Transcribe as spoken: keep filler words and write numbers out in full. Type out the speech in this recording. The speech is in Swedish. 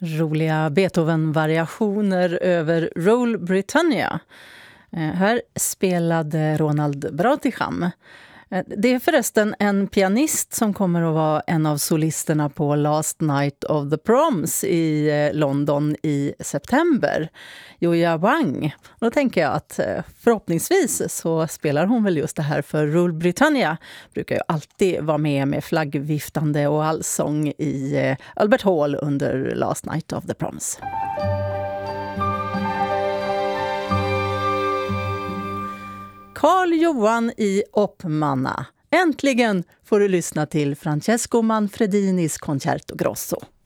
Roliga Beethoven-variationer över Roll Britannia. Eh, här spelade Ronald Brautigam. Eh, det är förresten en pianist som kommer att vara en av solisterna på Last Night of the Proms i eh, London i september. Joja Wang. Då tänker jag att eh, förhoppningsvis så spelar hon väl just det här, för Roll Britannia brukar ju alltid vara med med flaggviftande och allsång i eh, Albert Hall under Last Night of the Proms. Carl Johan i Oppmanna. Äntligen får du lyssna till Francesco Manfredinis Concerto Grosso.